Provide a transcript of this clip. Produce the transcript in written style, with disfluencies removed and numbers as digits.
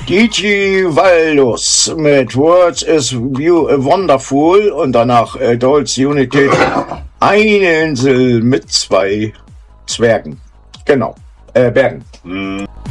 Gigi Valdus mit Words is Wonderful und danach Dolls Unity. Eine Insel mit 2 Zwergen. Genau. Bergen.